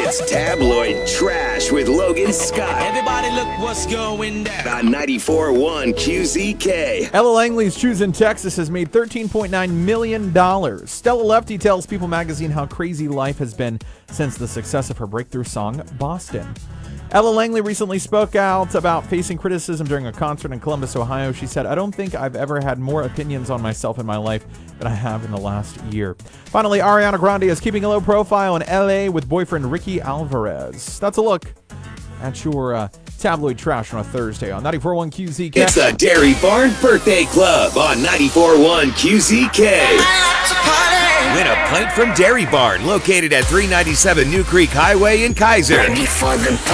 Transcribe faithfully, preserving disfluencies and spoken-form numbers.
It's Tabloid Trash with Logan Scott Everybody look what's going down. on ninety-four point one Q Z K. Ella Langley's Choosing Texas has made thirteen point nine million dollars. Stella Lefty tells People magazine how crazy life has been since the success of her breakthrough song, Boston. Ella Langley recently spoke out about facing criticism during a concert in Columbus, Ohio. She said, "I don't think I've ever had more opinions on myself in my life than I have in the last year." Finally, Ariana Grande is keeping a low profile in L A with boyfriend Ricky Alvarez. That's a look at your uh, tabloid trash on a Thursday on ninety-four point one Q Z K. It's the Dairy Barn Birthday Club on ninety-four point one Q Z K. Win a pint from Dairy Barn, located at three ninety-seven New Creek Highway in Kaiser.